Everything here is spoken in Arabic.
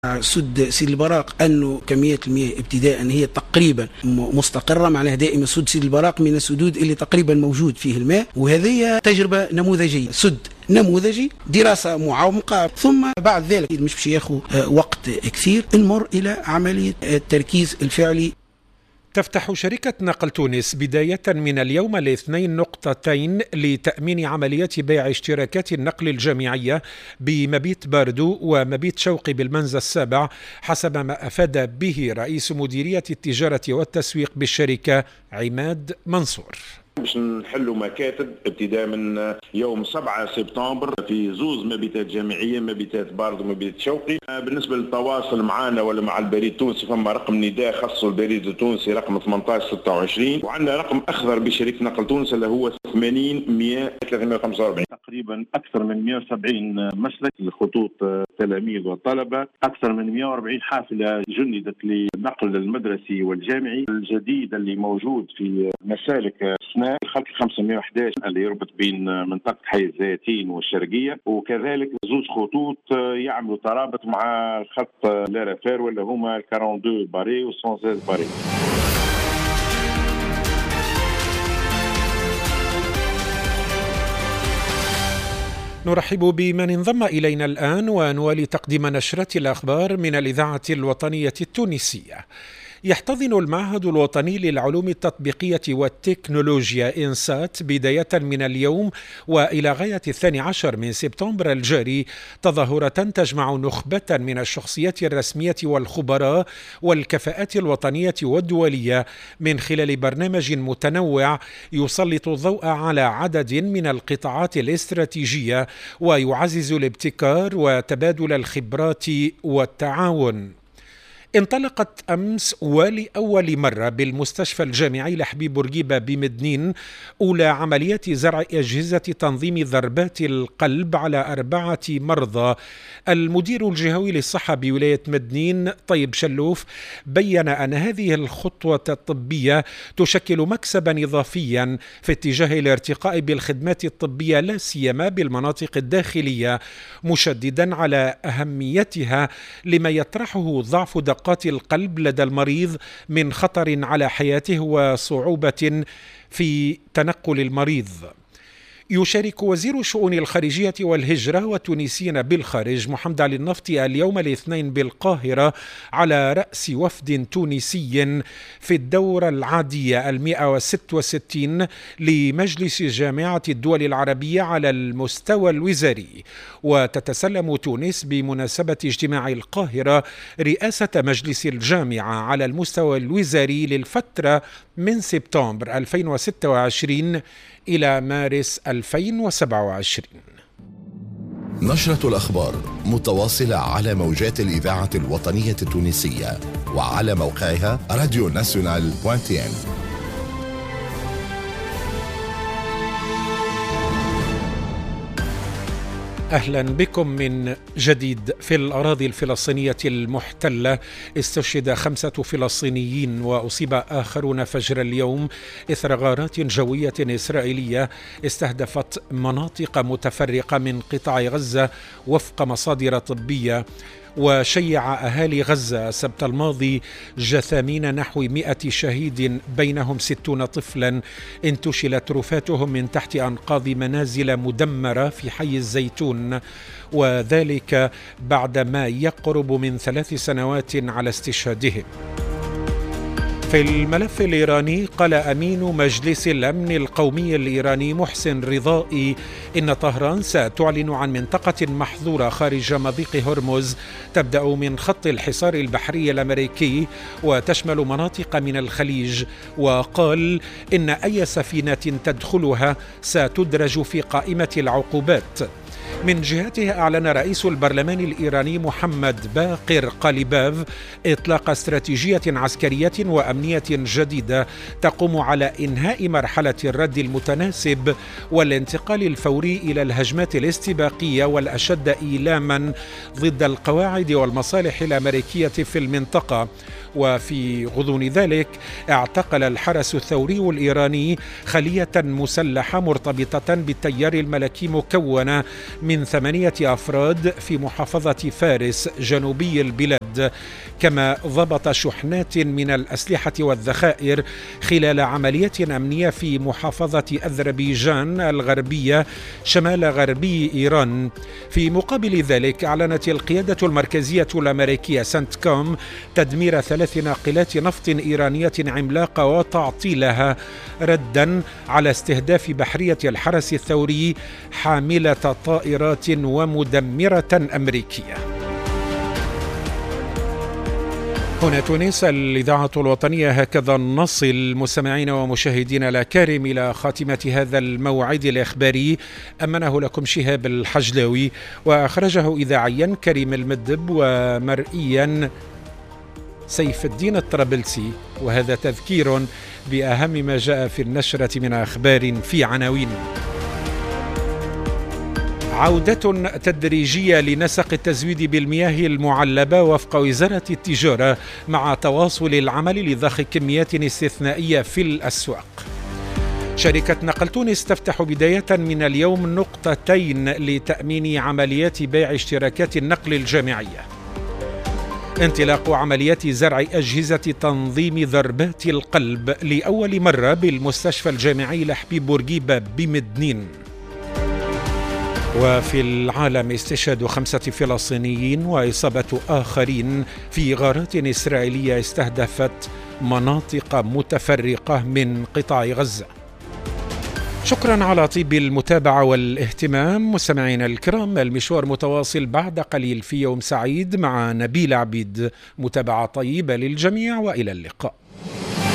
سد سيدي البراق أنه كمية المياه ابتداء هي تقريبا مستقرة، معناها دائما سد سيدي البراق من السدود اللي تقريبا موجود فيه الماء، وهذه تجربة نموذجية، سد نموذجي، دراسة معمقة، ثم بعد ذلك مش باش ياخذ وقت كثير نمر إلى عملية التركيز الفعلي. تفتح شركة نقل تونس بداية من اليوم الاثنين نقطتين لتأمين عملية بيع اشتراكات النقل الجامعية بمبيت باردو ومبيت شوقي بالمنزل السابع، حسب ما أفاد به رئيس مديرية التجارة والتسويق بالشركة عماد منصور. باش نحلوا مكاتب ابتداء من يوم 7 سبتمبر في زوز مبيتات جامعيه، مبيتات بارد ومبيت شوقي. بالنسبه للتواصل معنا ولا مع البريد التونسي فما رقم نداء خاص البريد التونسي رقم 1826، وعندنا رقم اخضر بشركه نقل تونس اللي هو 80 100 345. تقريبا اكثر من 170 مسلك لخطوط التلاميذ والطلبه، اكثر من 140 حافله جندت للنقل المدرسي والجامعي الجديد اللي موجود في مسالك الخط 511 اللي يربط بين منطقة حي الزيتين والشرقية، وكذلك زوج خطوط يعملوا ترابط مع خط لارافير واللي هما 42 باري و 116 باري. نرحب بمن انضم إلينا الآن ونوالي تقديم نشرة الأخبار من الإذاعة الوطنية التونسية. يحتضن المعهد الوطني للعلوم التطبيقية والتكنولوجيا إنسات بداية من اليوم وإلى غاية 12 من سبتمبر الجاري تظاهرة تجمع نخبة من الشخصيات الرسمية والخبراء والكفاءات الوطنية والدولية من خلال برنامج متنوع يسلط الضوء على عدد من القطاعات الاستراتيجية ويعزز الابتكار وتبادل الخبرات والتعاون. انطلقت أمس ولأول مرة بالمستشفى الجامعي لحبيب بورقيبة بمدنين أولى عمليات زرع أجهزة تنظيم ضربات القلب على 4 مرضى. المدير الجهوي للصحة بولاية مدنين طيب شلوف بيّن أن هذه الخطوة الطبية تشكل مكسبا إضافيا في اتجاه الارتقاء بالخدمات الطبية لا سيما بالمناطق الداخلية، مشددا على أهميتها لما يطرحه ضعف دقات القلب لدى المريض من خطر على حياته وصعوبة في تنقل المريض. يشارك وزير الشؤون الخارجية والهجرة والتونسيين بالخارج محمد علي النفطي اليوم الاثنين بالقاهرة على رأس وفد تونسي في الدورة العادية 166 لمجلس جامعة الدول العربية على المستوى الوزاري. وتتسلم تونس بمناسبة اجتماع القاهرة رئاسة مجلس الجامعة على المستوى الوزاري للفترة من سبتمبر 2026 إلى مارس 2027. نشرة الأخبار متواصلة على موجات الإذاعة الوطنية التونسية وعلى موقعها radionational.tn. أهلا بكم من جديد. في الأراضي الفلسطينية المحتلة استشهد 5 فلسطينيين وأصيب آخرون فجر اليوم إثر غارات جوية إسرائيلية استهدفت مناطق متفرقة من قطاع غزة وفق مصادر طبية. وشيع أهالي غزة السبت الماضي جثامين نحو 100 شهيد بينهم 60 طفلا انتشلت رفاتهم من تحت أنقاض منازل مدمرة في حي الزيتون، وذلك بعدما يقرب من 3 سنوات على استشهادهم. في الملف الإيراني قال أمين مجلس الأمن القومي الإيراني محسن رضائي إن طهران ستعلن عن منطقة محظورة خارج مضيق هرمز تبدأ من خط الحصار البحري الأمريكي وتشمل مناطق من الخليج، وقال إن أي سفينة تدخلها ستدرج في قائمة العقوبات. من جهته أعلن رئيس البرلمان الإيراني محمد باقر قاليباف إطلاق استراتيجية عسكرية وأمنية جديدة تقوم على إنهاء مرحلة الرد المتناسب والانتقال الفوري إلى الهجمات الاستباقية والأشد إيلاما ضد القواعد والمصالح الأمريكية في المنطقة. وفي غضون ذلك اعتقل الحرس الثوري الإيراني خلية مسلحة مرتبطة بالتيار الملكي مكونة من 8 أفراد في محافظة فارس جنوبي البلاد، كما ضبط شحنات من الأسلحة والذخائر خلال عملية أمنية في محافظة أذربيجان الغربية شمال غربي إيران. في مقابل ذلك أعلنت القيادة المركزية الأمريكية سنتكوم تدمير 3 ناقلات نفط إيرانية عملاقة وتعطيلها ردا على استهداف بحرية الحرس الثوري حاملة طائرات ومدمرة أمريكية. هنا تونس، الإذاعة الوطنية. هكذا نصل مستمعينا ومشاهدينا الأكارم إلى خاتمة هذا الموعد الإخباري، أمنه لكم شهاب الحجلاوي وأخرجه إذاعيا كريم المدب ومرئيا سيف الدين الطرابلسي. وهذا تذكير بأهم ما جاء في النشرة من أخبار في عناوين: عودة تدريجية لنسق التزويد بالمياه المعلبة وفق وزارة التجارة مع تواصل العمل لضخ كميات استثنائية في الأسواق. شركة نقل تونس تفتح بداية من اليوم نقطتين لتأمين عمليات بيع اشتراكات النقل الجامعية. انطلاق عمليات زرع أجهزة تنظيم ضربات القلب لأول مرة بالمستشفى الجامعي لحبيب بورقيبة بمدنين. وفي العالم، استشهاد 5 فلسطينيين وإصابة آخرين في غارات إسرائيلية استهدفت مناطق متفرقة من قطاع غزة. شكرا على طيب المتابعة والاهتمام مستمعينا الكرام. المشوار متواصل بعد قليل في يوم سعيد مع نبيل عبيد. متابعة طيبة للجميع وإلى اللقاء.